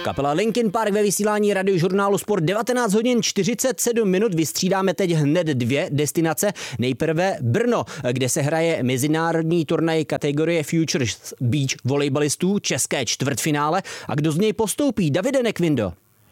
Kapela Linkin Park ve vysílání radiožurnálu Sport 19 hodin 47 minut. Vystřídáme teď hned dvě destinace. Nejprve Brno, kde se hraje mezinárodní turnaj kategorie Futures Beach volejbalistů, české čtvrtfinále. A kdo z něj postoupí? Davide Nekvindo.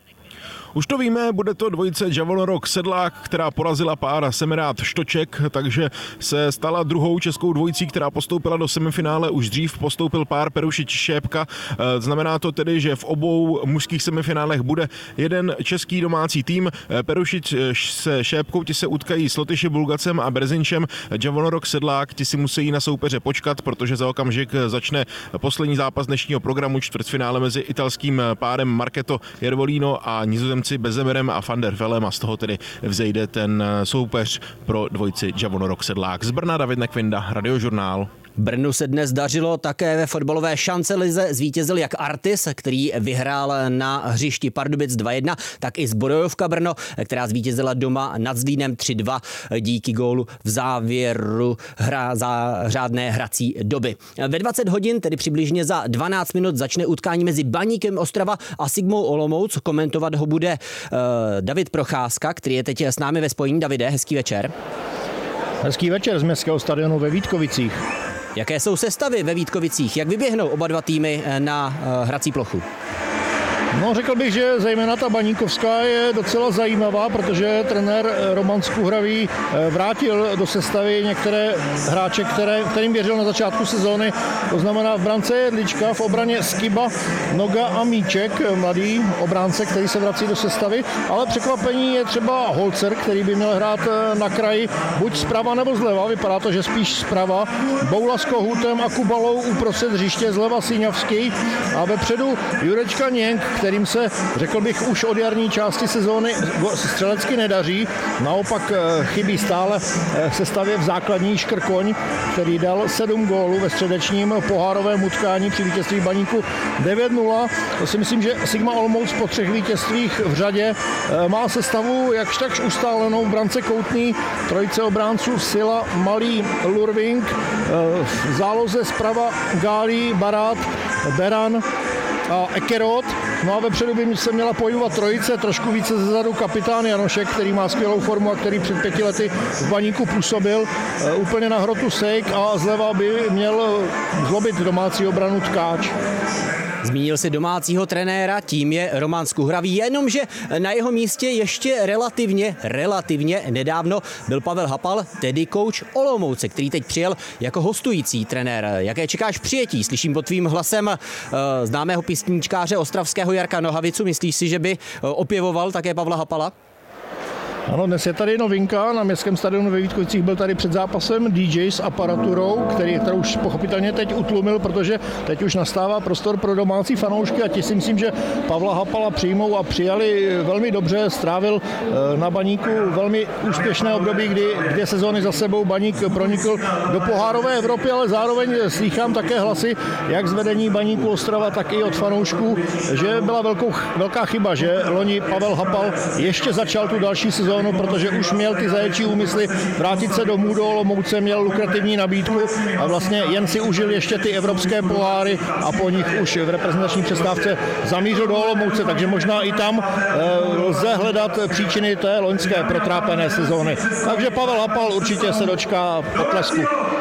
Už to víme, bude to dvojice Jablonok Sedlák, která porazila pár Semerád Štoček, takže se stala druhou českou dvojicí, která postoupila do semifinále. Už dřív postoupil pár Perušič Šépka. Znamená to tedy, že v obou mužských semifinálech bude jeden český domácí tým. Perušič se Šépkou, ti se utkají s Lotyši Bulgacem a Brzinčem. Jablonok Sedlák, ti si musí na soupeře počkat, protože za okamžik začne poslední zápas dnešního programu, čtvrtfinále mezi italským párem Marketo Jervolino a Nizozemci Bezemerem a Van der Velem, a z toho tedy vzejde ten soupeř pro dvojici Jablonok Sedlák. Z Brna David Nekvinda, Radiožurnál. Brnu se dnes dařilo také ve fotbalové šancelize. Zvítězil jak Artis, který vyhrál na hřišti Pardubic 2-1, tak i Zbrojovka Brno, která zvítězila doma nad Zlínem 3-2 díky gólu v závěru za řádné hrací doby. Ve 20 hodin, tedy přibližně za 12 minut, začne utkání mezi Baníkem Ostrava a Sigmou Olomouc. Komentovat ho bude David Procházka, který je teď s námi ve spojení. Davide, hezký večer. Hezký večer z městského stadionu ve Vítkovicích. Jaké jsou sestavy ve Vítkovicích? Jak vyběhnou oba dva týmy na hrací plochu? No, řekl bych, že zejména ta baníkovská je docela zajímavá, protože trenér Roman Skuhravý vrátil do sestavy některé hráče, kterým věřil na začátku sezóny. To znamená v brance Jedlička, v obraně Skiba, Noga a Míček, mladý obránce, který se vrací do sestavy. Ale překvapení je třeba Holzer, který by měl hrát na kraji buď zprava nebo zleva. Vypadá to, že spíš zprava. Boula s Kohoutem a Kubalou uprostřed hřiště, zleva Siňavský a vepředu Jurečka Něnk, kterým se, řekl bych, už od jarní části sezóny střelecky nedaří. Naopak chybí stále v sestavě v základní Škrkoň, který dal 7 gólů ve středečním pohárovém utkání při vítězství Baníku 9-0. To si myslím, že Sigma Olomouc po 3 vítězstvích v řadě má sestavu jakž takž ustálenou v brance Koutný, trojice obránců Sila, Malý, Lurving, v záloze zprava Gálí, Barát, Beran a Ekerot. No a vepředu by se měla pohybovat trojice, trošku více zezadu kapitán Janošek, který má skvělou formu a který před 5 lety v Baníku působil. Úplně na hrotu Sejk a zleva by měl zlobit domácí obranu Tkáč. Zmínil si domácího trenéra, tím je Roman Skuhravý, jenomže na jeho místě ještě relativně nedávno byl Pavel Hapal, tedy kouč Olomouce, který teď přijel jako hostující trenér. Jaké čekáš přijetí? Slyším pod tvým hlasem známého písničkáře ostravského Jarka Nohavicu. Myslíš si, že by opěvoval také Pavla Hapala? Ano, dnes je tady novinka. Na městském stadionu ve Vítkovicích byl tady před zápasem DJ s aparaturou, kterou už pochopitelně teď utlumil, protože teď už nastává prostor pro domácí fanoušky a ti si myslím, že Pavla Hapala přijmou a přijali velmi dobře. Strávil na Baníku velmi úspěšné období, kdy 2 sezóny za sebou Baník pronikl do pohárové Evropy, ale zároveň slýchám také hlasy jak z vedení Baníku Ostrava, tak i od fanoušků, že byla velká chyba, že loni Pavel Hapal ještě začal tu další sezónu, protože už měl ty zaječí úmysly vrátit se domů do Olomouce, měl lukrativní nabídku a vlastně jen si užil ještě ty evropské poháry a po nich už v reprezentační přestávce zamířil do Olomouce, takže možná i tam lze hledat příčiny té loňské protrápené sezóny. Takže Pavel Hapal určitě se dočká potlesku.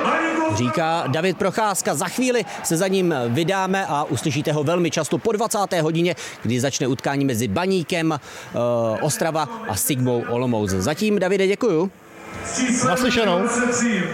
Říká David Procházka. Za chvíli se za ním vydáme a uslyšíte ho velmi často po 20. hodině, kdy začne utkání mezi Baníkem Ostrava a Sigmou Olomouc. Zatím, Davide, děkuju. Naslyšenou.